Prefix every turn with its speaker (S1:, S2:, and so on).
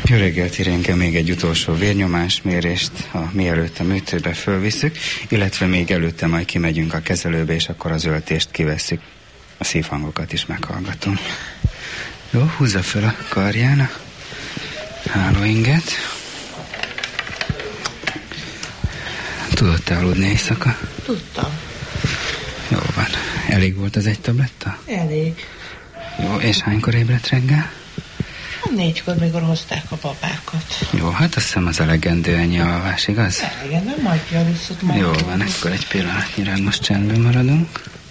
S1: Jó reggelt, Irénke, még egy utolsó vérnyomásmérést, mielőtt a műtőbe fölvisszük, illetve még előtte majd kimegyünk a kezelőbe, és akkor az öltést kivesszük. A szívhangokat is meghallgatom. Jó, húzza föl a karján a hálóinget. Tudott te aludni éjszaka?
S2: Tudtam.
S1: Jó van. Elég volt az egy tabletta?
S2: Elég.
S1: Jó, és hánykor ébredt reggel?
S2: 4-kor, mikor hozták a babákat.
S1: Jó, hát azt hiszem az elegendő ennyi alvás, igaz?
S2: Igen, nem majd javítszott magam.
S1: Jó van, akkor egy pillanatnyira most csendben maradunk.